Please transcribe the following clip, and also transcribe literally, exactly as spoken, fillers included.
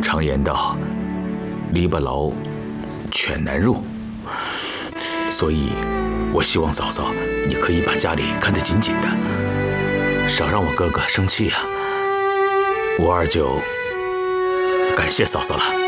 常言道，篱笆牢，犬难入。所以，我希望嫂嫂你可以把家里看得紧紧的，少让我哥哥生气啊。我二舅感谢嫂嫂了。